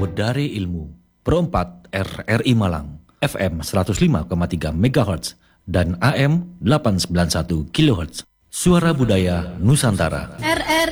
dari Ilmu, Pro 4 RRI Malang, FM 105,3 MHz dan AM 891 kHz. Suara Budaya Nusantara.